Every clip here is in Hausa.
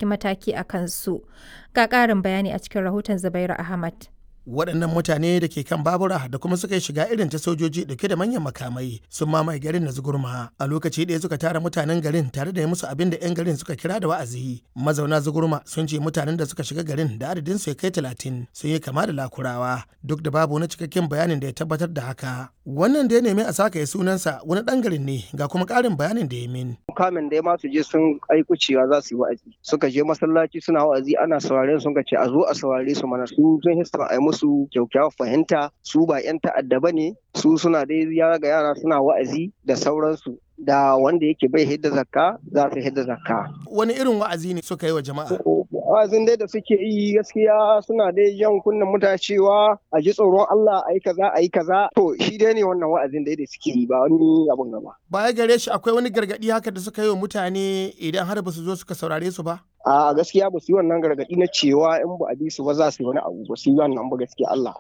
ɗauki mataki a kansu. Ga ƙarin bayani a cikin rahoton Zubairu Ahmad. Waɗannan mutane da ke kan babura da kuma suka yi shiga irin ta sojoji ɗauke da manyan makamai sun mamaye garin na Zugurma. A lokaci ɗaya suka tara mutanen garin tare da yi musu abin da 'yan garin suka kira da wa'azi. Mazauna Zugurma sun ce mutanen da suka shiga garin da adadin su ya kai 30 sun yi kama da lakurawa, duk da babu wani cikakken bayanin da ya tabbatar da haka. Wannan da ya nemi a saka ya sunansa wani ɗan garin ne, ga kuma ƙarin bayanin da ya min. Kamin da ya masu je sun aiku cewa za su yi wa'azi, suka je masallaci suna wa'azi ana sauraren sun ce a zo a saurare su mana, su sun hissa a musu kyaukyawar fahimta, su ba 'yan ta'adda ba ne, su suna dai yara ga yara suna wa'azi da sauransu, da wanda yake bai hidda zakka za su hidda zakka. Wani irin wa'azi ne suka yi wa jama'a? Wa'azin dai da suke yi gaskiya suna dai jan kunnen mutane cewa a ji tsoron Allah a yi kaza a yi kaza. To shi dai ne wannan wa'azin dai da suke yi, ba wani abun gaba. Baya gare shi akwai wani gargaɗi haka da suka yi wa mutane idan har ba su zo suka saurare su ba? A gaskiya ba su yi wannan gargaɗi na cewa in ba a bi su ba za su yi wani abu, ba su yi wannan ba gaskiya Allah.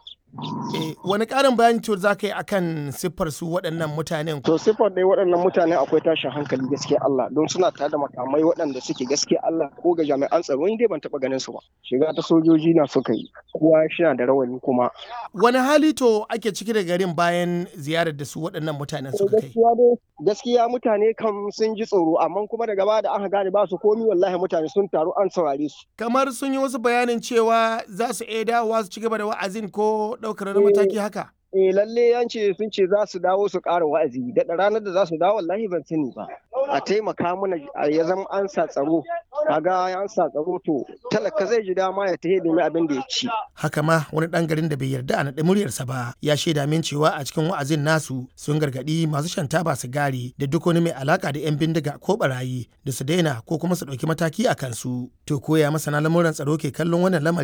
Wani ƙarin bayani to za ka yi akan siffar su waɗannan mutanen? To siffar dai waɗannan mutanen akwai tashin hankali gaskiya Allah, don suna tare da makamai waɗanda suke gaskiya Allah ko ga jami'an tsaro ni dai ban taɓa ganin su ba. Shiga ta sojoji na suka yi, kowa shi na da rawani kuma. Wani hali to ake ciki da garin bayan ziyarar da su waɗannan mutanen suka kai? Gaskiya mutane kam sun ji tsoro, amma kuma daga baya da aka gane ba su komi wallahi mutane sun taru an saurare su. Kamar sun yi wasu bayanin cewa za su iya dawowa su ci gaba da wa'azin ko ɗaukar wani mataki haka? Lalle yance sun ce za su dawo su ƙara wa'azi, daɗa ranar da za su dawo wallahi ban sani ba. A taimaka mana ya zama an sa tsaro, kaga an sa tsaro to talaka zai ji dama ya tahe domin abin da ya ci. Haka ma wani ɗan garin da bai yarda a naɗe muryarsa ba ya shaida min cewa a cikin wa'azin nasu sun gargaɗi masu shan taba sigari da duk wani mai alaka da 'yan bindiga ko barayi da su daina ko kuma su ɗauki mataki a kansu. To koya masana lamuran tsaro ke kallon wannan lamari?